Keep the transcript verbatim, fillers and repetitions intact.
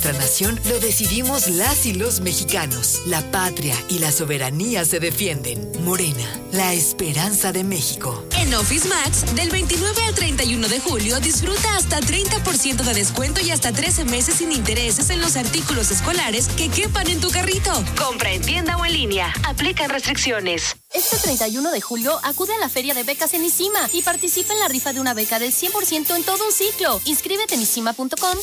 nuestra nación lo decidimos las y los mexicanos. La patria y la soberanía se defienden. Morena, la esperanza de México. En Office Max, del veintinueve al treinta y uno de julio, disfruta hasta treinta por ciento de descuento y hasta trece meses sin intereses en los artículos escolares que quepan en tu carrito. Compra en tienda o en línea. Aplican restricciones. Este treinta y uno de julio, acude a la Feria de Becas en ISIMA y participa en la rifa de una beca del cien por ciento en todo un ciclo. Inscríbete en isima punto com